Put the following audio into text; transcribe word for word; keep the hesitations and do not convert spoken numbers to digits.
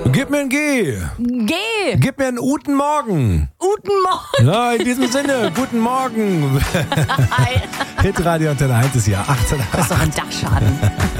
Gib mir ein G. G. Gib mir einen guten Morgen. Guten Morgen. Ja, in diesem Sinne, guten Morgen. Hitradio Antenne eins ist ja achtzehn. Das ist doch ein Dachschaden.